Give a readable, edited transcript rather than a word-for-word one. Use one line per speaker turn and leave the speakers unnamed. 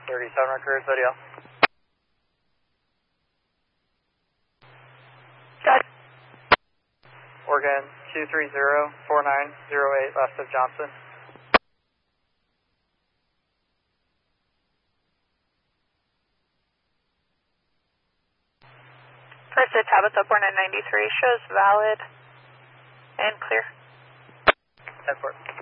37 recruits, video.
Got it.
Oregon 230-4908, west of Johnson.
First to Tabitha, born in 93, shows valid and clear.
10-4.